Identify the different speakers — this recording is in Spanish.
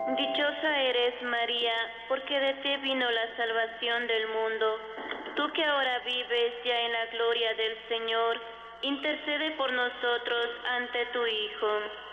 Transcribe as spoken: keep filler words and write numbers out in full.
Speaker 1: Dichosa eres, María, porque de ti vino la salvación del mundo. Tú que ahora vives ya en la gloria del Señor, intercede por nosotros ante tu Hijo.